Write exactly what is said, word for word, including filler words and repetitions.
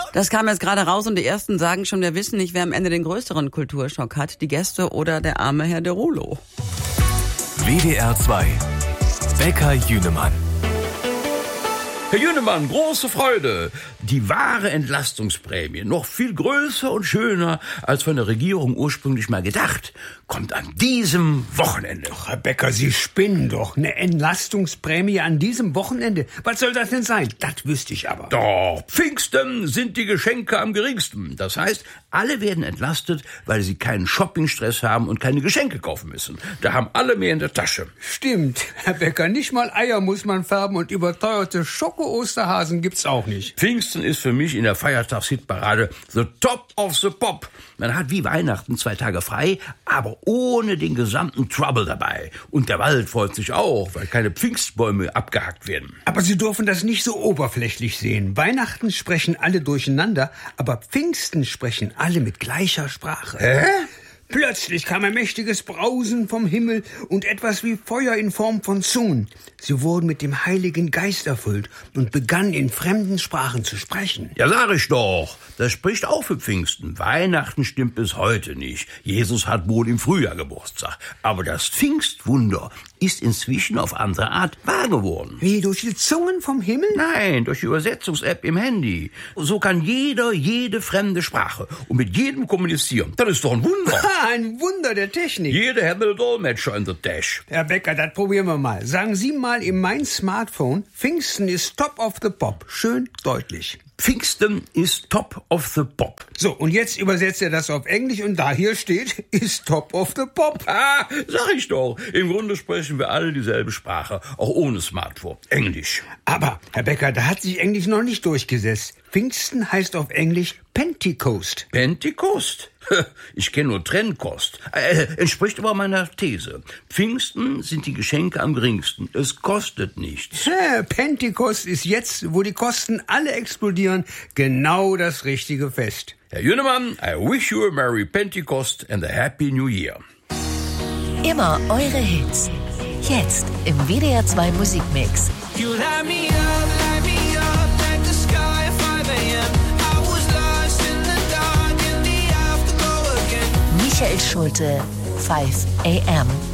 Das kam jetzt gerade raus und die Ersten sagen schon, wir wissen nicht, wer am Ende den größeren Kulturschock hat, die Gäste oder der arme Herr Derulo. W D R zwei. Bäcker Jünemann. Herr Jünemann, große Freude. Die wahre Entlastungsprämie, noch viel größer und schöner als von der Regierung ursprünglich mal gedacht, kommt an diesem Wochenende. Doch, Herr Becker, Sie spinnen doch. Eine Entlastungsprämie an diesem Wochenende. Was soll das denn sein? Das wüsste ich aber. Doch, Pfingsten sind die Geschenke am geringsten. Das heißt, alle werden entlastet, weil sie keinen Shoppingstress haben und keine Geschenke kaufen müssen. Da haben alle mehr in der Tasche. Stimmt, Herr Becker, nicht mal Eier muss man färben und überteuerte Schoko-Osterhasen gibt's auch nicht. Pfingsten ist für mich in der Feiertagshitparade the top of the pop. Man hat wie Weihnachten zwei Tage frei, aber ohne den gesamten Trouble dabei. Und der Wald freut sich auch, weil keine Pfingstbäume abgehackt werden. Aber Sie dürfen das nicht so oberflächlich sehen. Weihnachten sprechen alle durcheinander, aber Pfingsten sprechen alle mit gleicher Sprache. Hä? Plötzlich kam ein mächtiges Brausen vom Himmel und etwas wie Feuer in Form von Zungen. Sie wurden mit dem Heiligen Geist erfüllt und begannen in fremden Sprachen zu sprechen. Ja, sag ich doch. Das spricht auch für Pfingsten. Weihnachten stimmt bis heute nicht. Jesus hat wohl im Frühjahr Geburtstag. Aber das Pfingstwunder ist inzwischen auf andere Art wahr geworden. Wie, durch die Zungen vom Himmel? Nein, durch die Übersetzungs-App im Handy. So kann jeder jede fremde Sprache und mit jedem kommunizieren. Das ist doch ein Wunder. Ein Wunder der Technik. Jeder hat einen Dolmetscher in der Tasche. Herr Becker, das probieren wir mal. Sagen Sie mal in mein Smartphone, Pfingsten ist top of the pop. Schön deutlich. Pfingsten ist top of the pop. So, und jetzt übersetzt er das auf Englisch und da hier steht, ist top of the pop. Ah, sag ich doch. Im Grunde sprechen wir alle dieselbe Sprache, auch ohne Smartphone. Englisch. Aber, Herr Becker, da hat sich Englisch noch nicht durchgesetzt. Pfingsten heißt auf Englisch Pentecost. Pentecost? Ich kenne nur Trennkost. Äh, entspricht aber meiner These. Pfingsten sind die Geschenke am geringsten. Es kostet nichts. Ja, Pentecost ist jetzt, wo die Kosten alle explodieren, genau das richtige Fest. Herr Jünemann, I wish you a Merry Pentecost and a Happy New Year. Immer eure Hits. Jetzt im W D R zwei Musikmix. You light me up, light me up like the sky at five a.m. I was lost in the dark in the afterglow again. Michael Schulte, five a.m.